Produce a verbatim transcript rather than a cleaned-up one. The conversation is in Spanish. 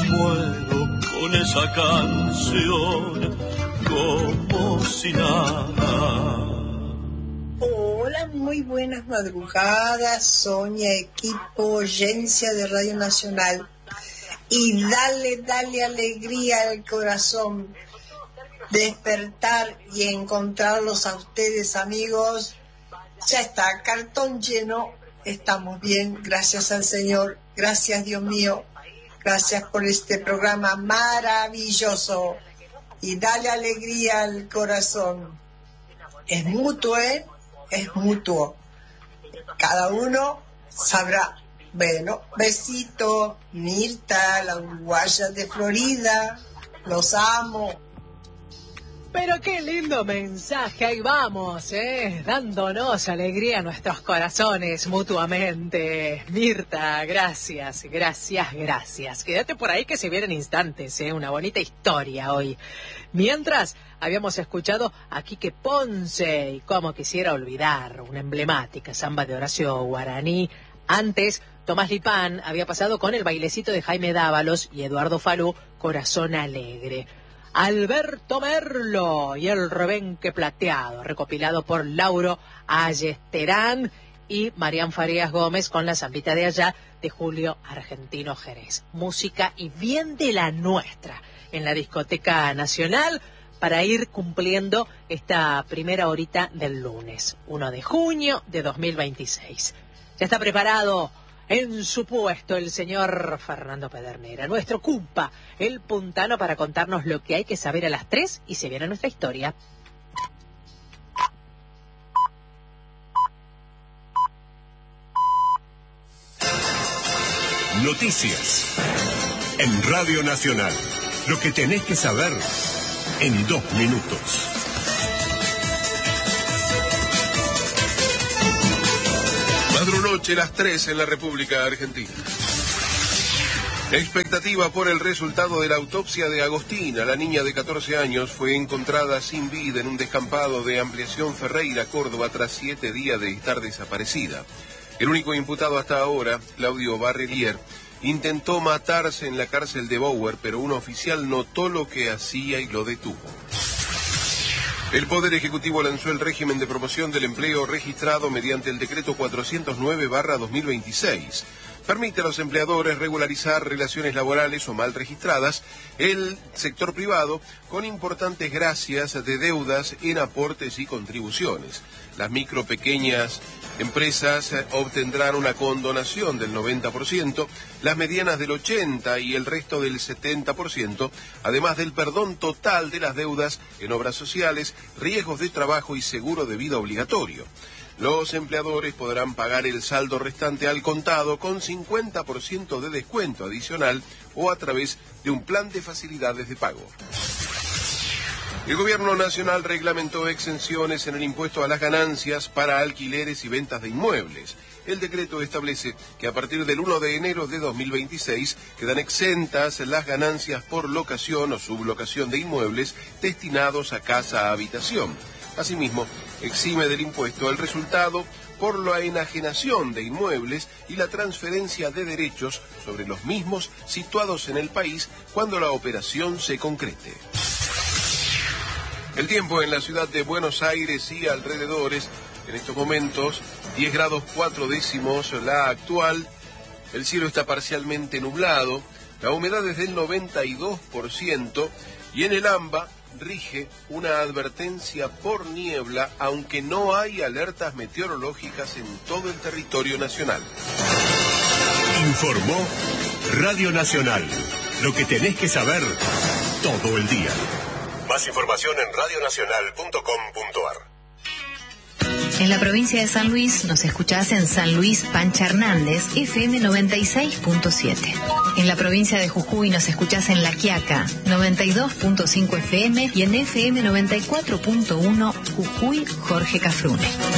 muero con esa canción como si nada. Hola, muy buenas madrugadas, Sonia, equipo, audiencia de Radio Nacional. Y dale, dale alegría al corazón, despertar y encontrarlos a ustedes, amigos. Ya está, cartón lleno, estamos bien, gracias al Señor, gracias Dios mío, gracias por este programa maravilloso. Y dale alegría al corazón. Es mutuo, ¿eh? Es mutuo. Cada uno sabrá. Bueno, besito, Mirta, la uruguaya de Florida. Los amo. Pero qué lindo mensaje, ahí vamos, ¿eh? Dándonos alegría a nuestros corazones mutuamente. Mirta, gracias, gracias, gracias. Quédate por ahí que se vienen instantes, ¿eh? Una bonita historia hoy. Mientras, habíamos escuchado a Quique Ponce y cómo quisiera olvidar, una emblemática samba de Horacio Guaraní. Antes, Tomás Lipán había pasado con el bailecito de Jaime Dávalos y Eduardo Falú, Corazón Alegre. Alberto Merlo y el rebenque plateado, recopilado por Lauro Ayesτερán y Marián Farías Gómez con la zambita de allá de Julio Argentino Jerez. Música y bien de la nuestra en la Discoteca Nacional para ir cumpliendo esta primera horita del lunes, primero de junio de dos mil veintiséis. Ya está preparado en su puesto el señor Fernando Pedernera, nuestro cumpa, el puntano, para contarnos lo que hay que saber a las tres y se viene nuestra historia. Noticias en Radio Nacional. Lo que tenés que saber en dos minutos. Madrunoche, las tres en la República Argentina. Expectativa por el resultado de la autopsia de Agostina. La niña de catorce años fue encontrada sin vida en un descampado de Ampliación Ferreira, Córdoba, tras siete días de estar desaparecida. El único imputado hasta ahora, Claudio Barrelier, intentó matarse en la cárcel de Bower, pero un oficial notó lo que hacía y lo detuvo. El Poder Ejecutivo lanzó el régimen de promoción del empleo registrado mediante el decreto cuatrocientos nueve barra dos mil veintiséis. Permite a los empleadores regularizar relaciones laborales o mal registradas el sector privado con importantes gracias de deudas en aportes y contribuciones. Las micro pequeñas empresas obtendrán una condonación del noventa por ciento, las medianas del ochenta por ciento y el resto del setenta por ciento, además del perdón total de las deudas en obras sociales, riesgos de trabajo y seguro de vida obligatorio. Los empleadores podrán pagar el saldo restante al contado con cincuenta por ciento de descuento adicional o a través de un plan de facilidades de pago. El Gobierno Nacional reglamentó exenciones en el impuesto a las ganancias para alquileres y ventas de inmuebles. El decreto establece que a partir del primero de enero de dos mil veintiséis quedan exentas las ganancias por locación o sublocación de inmuebles destinados a casa-habitación. Asimismo, exime del impuesto el resultado por la enajenación de inmuebles y la transferencia de derechos sobre los mismos situados en el país cuando la operación se concrete. El tiempo en la ciudad de Buenos Aires y alrededores, en estos momentos, diez grados cuatro décimos la actual, el cielo está parcialmente nublado, la humedad es del noventa y dos por ciento y en el AMBA rige una advertencia por niebla, aunque no hay alertas meteorológicas en todo el territorio nacional. Informó Radio Nacional. Lo que tenés que saber todo el día. Más información en radio nacional punto com punto ar. En la provincia de San Luis nos escuchás en San Luis Pancha Hernández, F M noventa y seis punto siete. En la provincia de Jujuy nos escuchás en La Quiaca, noventa y dos punto cinco F M y en F M noventa y cuatro punto uno Jujuy Jorge Cafrune.